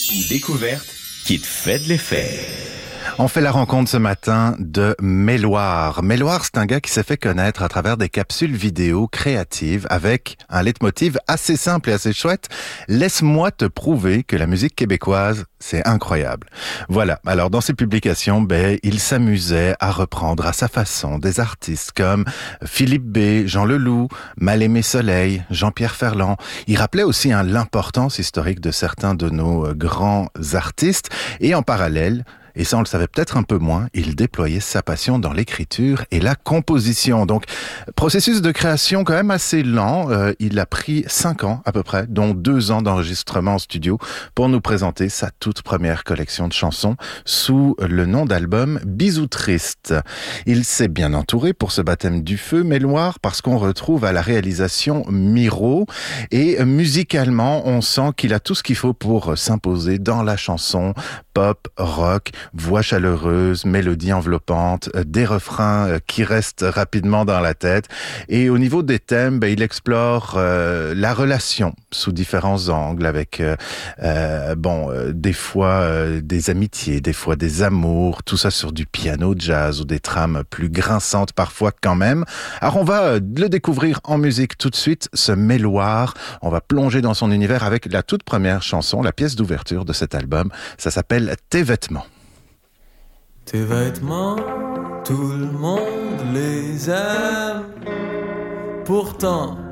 Une découverte qui te fait de l'effet. On fait la rencontre ce matin de Méloire. Méloire, c'est un gars qui s'est fait connaître à travers des capsules vidéo créatives avec un leitmotiv assez simple et assez chouette. Laisse-moi te prouver que la musique québécoise, c'est incroyable. Voilà. Alors, dans ses publications, il s'amusait à reprendre à sa façon des artistes comme Philippe B, Jean Leloup, Mal-Aimé Soleil, Jean-Pierre Ferland. Il rappelait aussi l'importance historique de certains de nos grands artistes et en parallèle, et ça, on le savait peut-être un peu moins, il déployait sa passion dans l'écriture et la composition. Donc, processus de création quand même assez lent. Il a pris 5 ans à peu près, dont 2 ans d'enregistrement en studio pour nous présenter sa toute première collection de chansons sous le nom d'album Bisous Triste. Il s'est bien entouré pour ce baptême du feu, Méloire, parce qu'on retrouve à la réalisation Miro. Et musicalement, on sent qu'il a tout ce qu'il faut pour s'imposer dans la chanson pop, rock, voix chaleureuse, mélodie enveloppante, des refrains qui restent rapidement dans la tête. Et au niveau des thèmes, il explore la relation sous différents angles avec des fois des amitiés, des fois des amours, tout ça sur du piano jazz ou des trames plus grinçantes parfois quand même. Alors on va le découvrir en musique tout de suite, ce Méloire. On va plonger dans son univers avec la toute première chanson, la pièce d'ouverture de cet album. Ça s'appelle Tes vêtements. Tes vêtements, tout le monde les aime. Pourtant,